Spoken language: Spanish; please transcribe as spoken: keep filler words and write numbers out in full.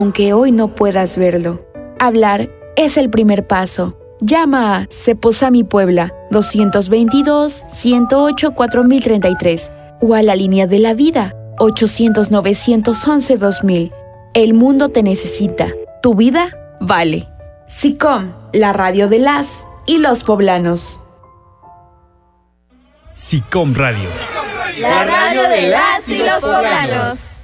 aunque hoy no puedas verlo. Hablar es el primer paso. Llama a Ceposami Puebla dos veintidós, ciento ocho, cuatro mil treinta y tres o a la línea de la vida ochocientos, novecientos once, dos mil. El mundo te necesita. Tu vida vale. SICOM, la radio de las y los poblanos. SICOM Radio. La radio de las y los poblanos.